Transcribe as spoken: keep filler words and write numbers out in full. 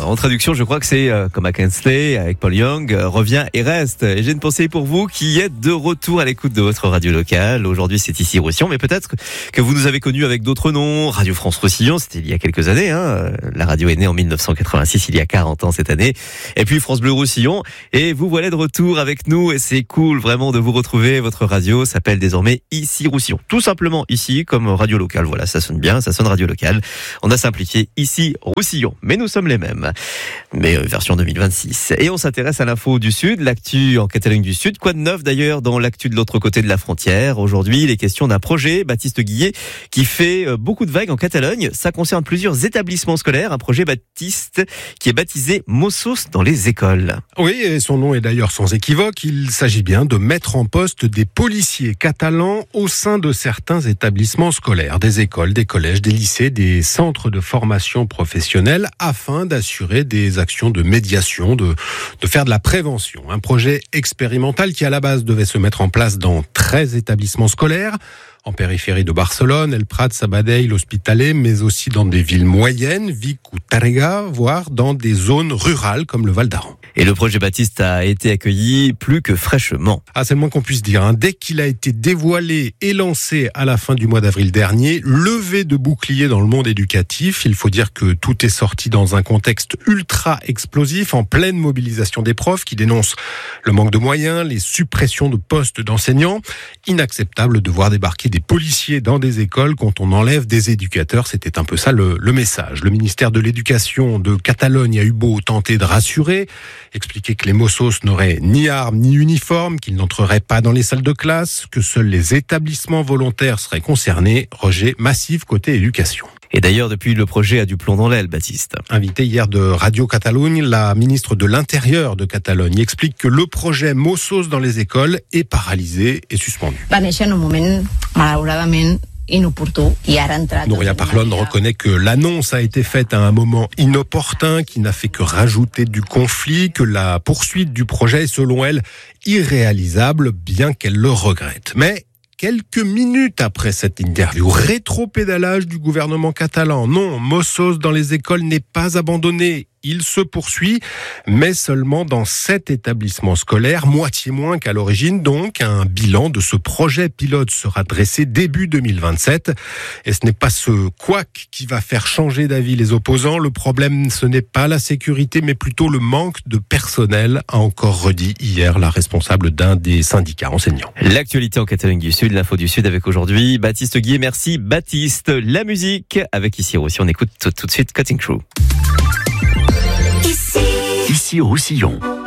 En traduction, je crois que c'est euh, comme à Kensley avec Paul Young, euh, reviens et reste. Et j'ai une pensée pour vous qui êtes de retour à l'écoute de votre radio locale. Aujourd'hui, c'est ici Roussillon, mais peut-être que vous nous avez connus avec d'autres noms. Radio France Roussillon, c'était il y a quelques années. Hein. La radio est née en dix-neuf cent quatre-vingt-six, il y a quarante ans cette année. Et puis France Bleu Roussillon. Et vous voilà de retour avec nous. Et c'est cool vraiment de vous retrouver. Votre radio s'appelle désormais Ici Roussillon. Tout simplement ici, comme radio locale. Voilà, ça sonne bien, ça sonne radio locale. On a simplifié Ici Roussillon. Mais nous sommes les mêmes. Mais euh, version deux mille vingt-six. Et on s'intéresse à l'info du Sud, l'actu en Catalogne du Sud. Quoi de neuf d'ailleurs dans l'actu de l'autre côté de la frontière? Aujourd'hui, il est question d'un projet, Baptiste Guillet, qui fait euh, beaucoup de vagues en Catalogne. Ça concerne plusieurs établissements scolaires. Un projet, Baptiste, qui est baptisé Mossos dans les écoles. Oui, et son nom est d'ailleurs sans équivoque. Il s'agit bien de mettre en poste des policiers catalans au sein de certains établissements scolaires, des écoles, des collèges, des lycées, des centres de formation professionnelle, afin d'assurer des actions de médiation, de, de faire de la prévention. Un projet expérimental qui, à la base, devait se mettre en place dans treize établissements scolaires, en périphérie de Barcelone, El Prat, Sabadell, l'Hospitalet, mais aussi dans des villes moyennes, Vic ou Tàrrega, voire dans des zones rurales comme le Val d'Aran. Et le projet Baptiste a été accueilli plus que fraîchement. Ah, c'est le moins qu'on puisse dire. Hein. Dès qu'il a été dévoilé et lancé à la fin du mois d'avril dernier, levé de boucliers dans le monde éducatif. Il faut dire que tout est sorti dans un contexte ultra explosif, en pleine mobilisation des profs qui dénoncent le manque de moyens, les suppressions de postes d'enseignants. Inacceptable de voir débarquer des policiers dans des écoles quand on enlève des éducateurs. C'était un peu ça le, le message. Le ministère de l'Éducation de Catalogne a eu beau tenter de rassurer, expliquer que les Mossos n'auraient ni armes ni uniforme, qu'ils n'entreraient pas dans les salles de classe, que seuls les établissements volontaires seraient concernés. Rejet massif côté éducation. Et d'ailleurs, depuis, le projet a du plomb dans l'aile, Baptiste. Invité hier de Radio Catalunya, la ministre de l'Intérieur de Catalogne explique que le projet Mossos dans les écoles est paralysé et suspendu. Nouria Parlon reconnaît que l'annonce a été faite à un moment inopportun qui n'a fait que rajouter du conflit, que la poursuite du projet est selon elle irréalisable, bien qu'elle le regrette. Mais quelques minutes après cette interview, rétropédalage du gouvernement catalan. Non, Mossos dans les écoles n'est pas abandonné. Il se poursuit, mais seulement dans sept établissements scolaires, moitié moins qu'à l'origine. Donc, un bilan de ce projet pilote sera dressé début deux mille vingt-sept. Et ce n'est pas ce couac qui va faire changer d'avis les opposants. Le problème, ce n'est pas la sécurité, mais plutôt le manque de personnel, a encore redit hier la responsable d'un des syndicats enseignants. L'actualité en Catalogne du Sud, l'info du Sud avec aujourd'hui Baptiste Guillet. Merci Baptiste. La musique avec Ici Roussillon. On écoute tout, tout de suite Cutting Crew. Ici Roussillon.